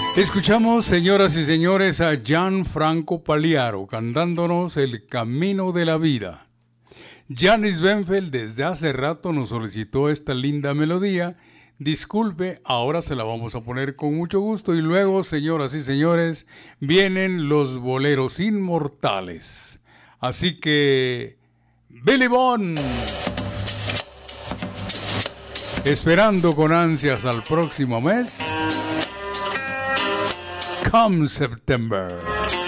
Escuchamos, señoras y señores, a Gianfranco Pagliaro cantándonos El Camino de la Vida. Janis Benfeld desde hace rato nos solicitó esta linda melodía. Disculpe, ahora se la vamos a poner con mucho gusto y luego, señoras y señores, vienen los boleros inmortales. Así que, Billy Bond, esperando con ansias al próximo mes. Come September.